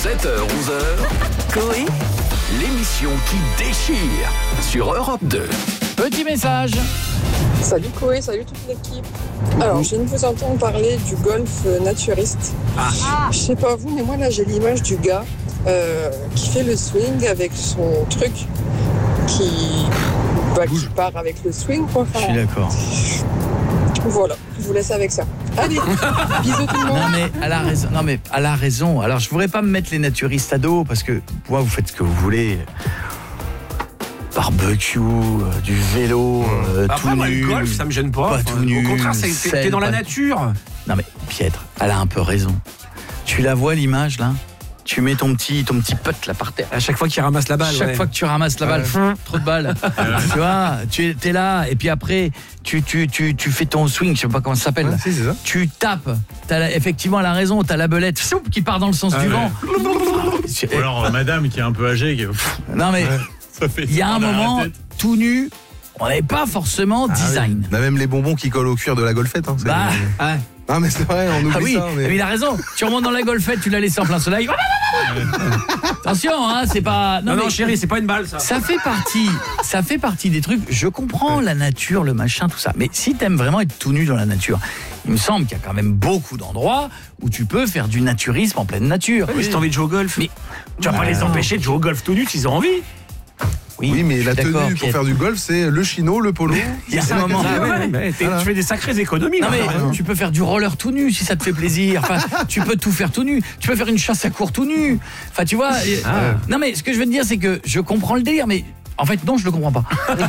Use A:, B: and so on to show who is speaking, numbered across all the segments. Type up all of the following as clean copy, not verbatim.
A: 7h-11h, Coé, l'émission qui déchire sur Europe 2.
B: Petit message.
C: Salut Coé, salut toute l'équipe. Alors, je viens de vous entendre parler du golf naturiste. Je sais pas vous, mais moi là j'ai l'image du gars qui fait le swing avec son truc qui part avec le swing. Quoi.
B: Je suis d'accord.
C: Voilà, je vous laisse avec ça. Allez, bisous tout le monde.
B: Elle a raison. Alors, je voudrais pas me mettre les naturistes à dos parce que moi, vous faites ce que vous voulez. Barbecue, du vélo, tout
D: moi,
B: nu.
D: le golf, ça me gêne pas.
B: Tout nu.
D: Au contraire, t'es dans la nature.
B: Non mais Pietre, elle a un peu raison. Tu la vois l'image là ? Tu mets ton petit putt là par terre.
D: À chaque fois qu'il ramasse la balle.
B: Chaque fois que tu ramasses la balle, trop de balles. Tu vois, tu es là et puis après tu fais ton swing, je sais pas comment ça s'appelle.
E: C'est ça.
B: Tu tapes. Effectivement, elle a raison. T'as la belette qui part dans le sens du vent.
E: Ou alors madame qui est un peu âgée.
B: Non mais il y a un moment tout nu. On n'est pas forcément design.
E: On a même les bonbons qui collent au cuir de la golfette. Ah mais c'est vrai, on oublie ça.
B: Mais il a raison. Tu remontes dans la golfette, tu l'as laissé en plein soleil. Attention, c'est pas.
D: Non, chérie, c'est pas une balle, ça.
B: Ça fait partie des trucs. Je comprends la nature, le machin, tout ça. Mais si t'aimes vraiment être tout nu dans la nature, il me semble qu'il y a quand même beaucoup d'endroits où tu peux faire du naturisme en pleine nature.
D: Oui, si t'as envie de jouer au golf. Mais tu vas pas les empêcher de jouer au golf tout nu s'ils ont envie.
E: Oui, mais la tenue pour faire du golf, c'est le chino, le polo.
B: Il y a un moment.
D: Tu fais des sacrées économies.
B: Non mais tu peux faire du roller tout nu si ça te fait plaisir. Enfin, tu peux tout faire tout nu. Tu peux faire une chasse à court tout nu. Enfin, tu vois. Non mais ce que je veux te dire, c'est que je comprends le délire, mais en fait non, je le comprends pas.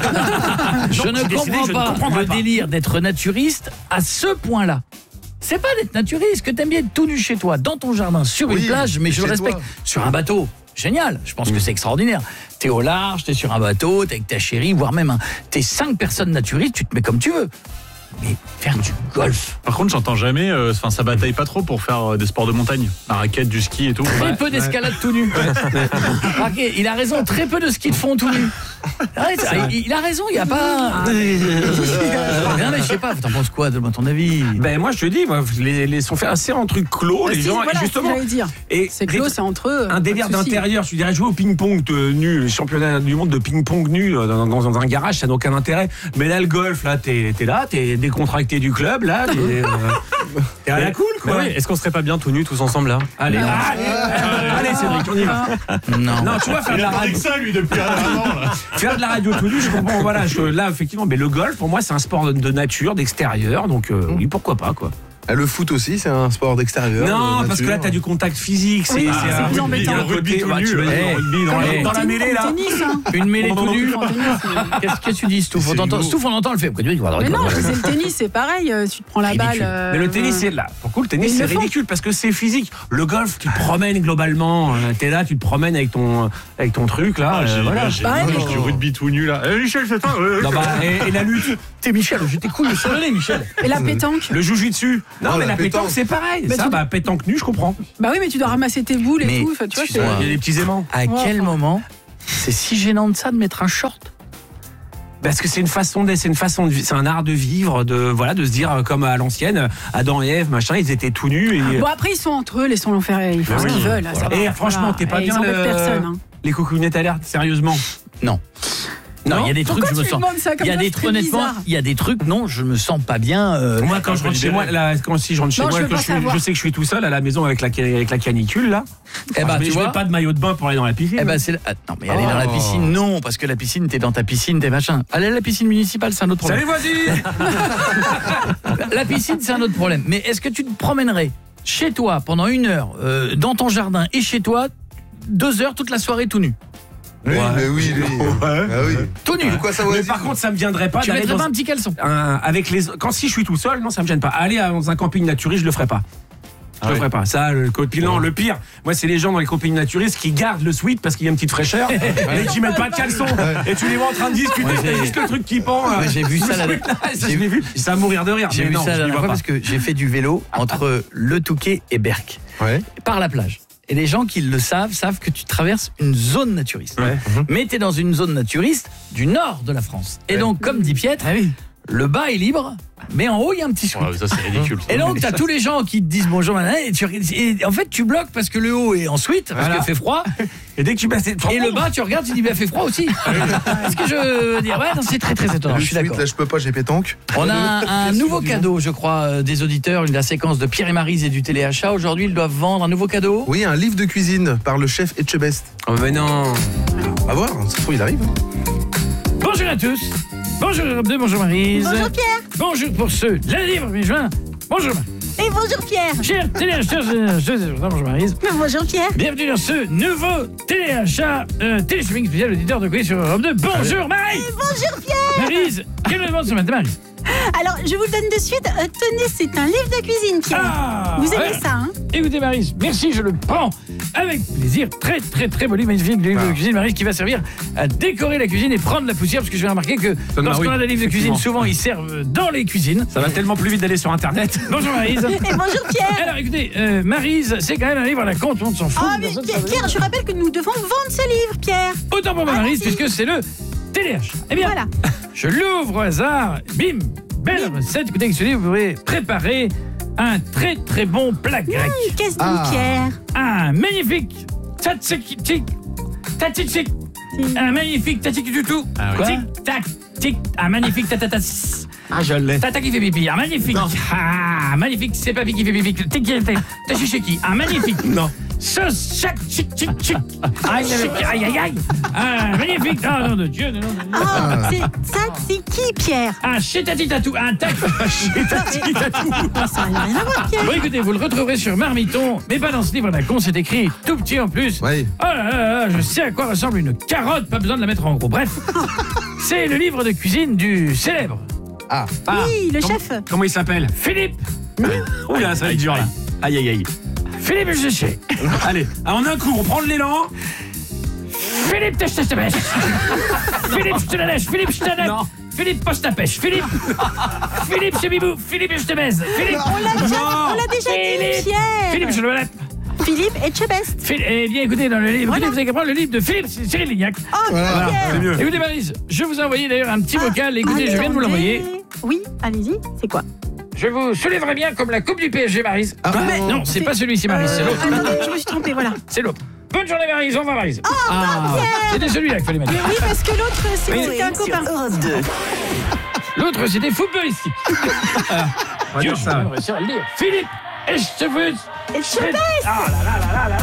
B: Je ne comprends pas le délire d'être naturiste à ce point-là. C'est pas d'être naturiste, que t'aimes bien être tout nu chez toi, dans ton jardin, sur une plage, mais je le respecte. Sur un bateau, génial, je pense que c'est extraordinaire. T'es au large, t'es sur un bateau, t'es avec ta chérie, voire même t'es 5 personnes naturistes, tu te mets comme tu veux. Mais faire du golf.
F: Par contre, j'entends jamais, ça bataille pas trop pour faire des sports de montagne, la raquette, du ski et tout.
B: Très peu d'escalade tout nu. Il a raison, très peu de ski de fond tout nu. Il a raison, il n'y a pas. Non mais je sais pas, t'en penses quoi, donne-moi ton avis.
D: Ben moi je te dis, les sont fait assez en truc clos, les gens,
G: voilà,
D: justement.
G: C'est clos, c'est entre eux.
D: Un délire d'intérieur, je dirais jouer au ping-pong nu, championnat du monde de ping-pong nu dans un garage, ça n'a aucun intérêt. Mais là le golf, là t'es décontracté du club, là, t'es à la cool quoi.
F: Oui, est-ce qu'on serait pas bien tout nus tous ensemble là ?
D: Allez Cédric, on y va.
B: Non,
D: tu vois, faire de la radio.
F: ça lui depuis un an là.
D: Faire de la radio tout nu, je comprends. Voilà, là effectivement, mais le golf pour moi c'est un sport de nature, d'extérieur, donc oui, pourquoi pas quoi.
E: Le foot aussi, c'est un sport d'extérieur.
D: Non, parce que là, t'as du contact physique. C'est
G: plus embêtant.
D: Le rugby tout nu. Dans la mêlée, là.
B: Une mêlée tout nu. Qu'est-ce que tu dis, Stouff ? On entend le fait.
G: Mais non, je disais le tennis, c'est pareil. Tu te prends la balle.
D: Mais le tennis, c'est là. Pourquoi le tennis, c'est ridicule ? Parce que c'est physique. Le golf, tu te promènes globalement. T'es là, tu te promènes avec ton truc, là. Voilà.
F: J'ai du rugby tout nu là. Michel, c'est ça.
D: Et la lutte.
B: T'es Michel, j'étais cool sur le nez, Michel.
G: Et la pétanque.
D: Le jujitsu. Non, mais la pétanque, c'est pareil. Pétanque nu, je comprends.
G: Bah oui, mais tu dois ramasser tes boules et tout. Tu vois,
D: il y a des petits aimants.
B: À quel moment c'est si gênant de ça de mettre un short ?
D: Parce que c'est une façon de vie, c'est un art de vivre, de se dire comme à l'ancienne, Adam et Ève, machin, ils étaient tout nus.
G: Bon après ils sont entre eux, laissons-les faire, ils font ce qu'ils veulent.
D: Et franchement, t'es pas bien les cocoonettes à l'air, sérieusement.
B: Non, il y a des trucs, je me sens.
G: Il y a des trucs, honnêtement,
B: il y a des trucs, non, je me sens pas bien.
D: Moi, quand je rentre chez moi, si je rentre chez moi, je sais que je suis tout seul à la maison avec la canicule là. Tu vois, mets pas de maillot de bain pour aller dans la piscine.
B: Non, mais aller dans la piscine, non, parce que la piscine, t'es dans ta piscine, t'es machin. Aller à la piscine municipale, c'est un autre problème.
D: Salut, vas-y.
B: La piscine, c'est un autre problème. Mais est-ce que tu te promènerais chez toi pendant 1 heure, dans ton jardin et chez toi, 2 heures toute la soirée tout nu?
E: Oui.
B: Tout nu.
E: Pourquoi ça
D: mais par contre, ça me viendrait pas.
B: Tu mettrais pas un petit caleçon
D: si je suis tout seul, non, ça me gêne pas. Aller dans un camping naturiste, je le ferai pas. Je le ferai pas. Ça, le pire, moi, c'est les gens dans les campings naturistes qui gardent le sweat parce qu'il y a une petite fraîcheur et qui mettent pas de caleçon. Et tu les vois en train de discuter, c'est juste le truc qui pend.
B: J'ai vu ça
D: je l'ai vu. Ça va mourir de rire.
B: J'ai vu ça la dernière fois parce que j'ai fait du vélo entre Le Touquet et Berck, par la plage. Et les gens qui le savent que tu traverses une zone naturiste. Mais tu es dans une zone naturiste du nord de la France. Et donc, comme dit Pietre, le bas est libre, mais en haut il y a un petit sweat.
F: Ouais, ça c'est ridicule.
B: Et donc t'as tous les gens qui te disent bonjour madame, et en fait tu bloques parce que le haut est en sweat parce qu'il fait froid.
D: Et dès que tu passes
B: Et le bas tu regardes, tu dis bah fait froid aussi. Est-ce que je veux dire ouais, non, c'est très très étonnant, je suis d'accord.
E: Là je peux pas, j'ai pétanque.
B: On a un nouveau cadeau, je crois, des auditeurs, la séquence de Pierre et Maryse et du téléachat. Aujourd'hui, ils doivent vendre un nouveau cadeau.
E: Oui, un livre de cuisine par le chef Etchebest.
D: Oh mais non.
E: À voir, ça se trouve il arrive.
B: Bonjour à tous. Bonjour Europe 2, bonjour Maryse.
H: Bonjour Pierre.
B: Bonjour pour ceux de la livre, mes juin. Bonjour.
H: Et bonjour Pierre.
B: Chers téléacheteurs, bonjour Maryse.
H: Bonjour Pierre.
B: Bienvenue dans ce nouveau téléachat, téléshopping spécial auditeur de Quiz sur Europe 2. Bonjour Maryse.
H: Et bonjour Pierre.
B: Maryse, quel demande ce matin, Maryse?
H: Alors, je vous le donne de suite. Tenez, c'est un livre de cuisine, Pierre.
B: Ah,
H: vous aimez
B: ouais.
H: ça, hein?
B: Écoutez, Maryse, merci, je le prends avec plaisir. Très, très, très beau livre, magnifique livre de cuisine, Maryse, qui va servir à décorer la cuisine et prendre la poussière, parce que je vais remarquer que lorsqu'on a des livres de cuisine, souvent ils servent dans les cuisines.
D: Ça va tellement plus vite d'aller sur Internet.
B: Bonjour Maryse.
H: Et bonjour Pierre.
B: Alors écoutez, Maryse, c'est quand même un livre à la con, tout le monde s'en fout.
H: Ah, mais Pierre, je rappelle que nous devons vendre ce livre, Pierre.
B: Autant pour moi, Maryse, puisque c'est le téléachat. Eh bien,
H: Voilà.
B: je l'ouvre au hasard, bim, belle recette. Écoutez, avec ce livre, vous pourrez préparer un très très bon plat grec.
H: Qu'est-ce donc, Pierre?
B: Un magnifique tzatziki, un magnifique tzatziki du tout.
F: Ah oui.
B: Tic tac tic, un magnifique tatatas.
D: Ah je l'ai.
B: Tata qui fait pipi, un magnifique. Ah, magnifique, c'est papy qui fait pipi. Tachicheki, un magnifique.
D: Non.
B: Sauce chac chic chic chic. Aïe aïe aïe aïe. Un magnifique. Oh nom de Dieu, non de Dieu.
H: Ah, c'est qui, Pierre?
B: Un chétatitatou, un tac.
H: Ça n'a rien à voir, Pierre.
B: Bon écoutez, vous le retrouverez sur Marmiton, mais pas dans ce livre à la con, c'est écrit tout petit en plus.
E: Oui.
B: Oh là là là, je sais à quoi ressemble une carotte, pas besoin de la mettre en gros. Bref, c'est le livre de cuisine du célèbre
H: Oui, le chef.
D: Comment il s'appelle?
B: Philippe
D: Oula, ça va être dur là. Aïe aïe aïe.
B: Philippe Géché.
D: Allez, en un coup, on prend l'élan.
B: Philippe tèche tèche pêche. Philippe je te la lèche. Philippe je te la
D: Non.
B: Philippe poste ta pêche. Philippe chez Bibou. Philippe je te baise. Philippe
H: On l'a déjà dit, Pierre.
B: Philippe je le lève.
H: Philippe Etchebest.
B: Eh bien écoutez, dans le livre,
H: Voilà.
B: écoutez, vous avez qu'à prendre le livre de Philippe Cyril Lignac.
H: Oh,
E: Voilà,
H: Pierre.
D: C'est mieux.
B: Écoutez Maryse, je vous ai envoyé d'ailleurs un petit vocal. Écoutez, je viens de vous l'envoyer.
H: Oui, allez-y. C'est quoi?
B: Je vous soulèverai bien comme la coupe du PSG, Maryse. Non, c'est pas celui-ci, Maryse, c'est l'autre.
H: Attendez, je me suis trompée, voilà.
B: C'est l'autre. Bonne journée, Maryse, au revoir, Maryse. C'était celui-là qu'il fallait mettre.
H: Oui, parce que l'autre, c'était un copain.
B: L'autre, c'était footballistique.
D: On va dire ça.
B: J'aimerais ça le lire. Philippe, et je te veux.
H: Etchebest.
B: Ah là là là là là.